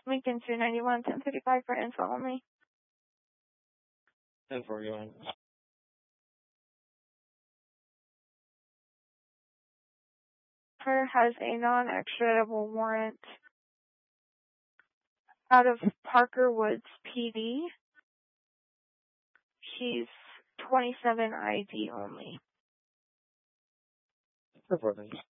Lincoln 291, 1055 for info only. 1041. Her has a non-extraditable warrant out of Parker Woods PD. She's 27 ID only. 1041.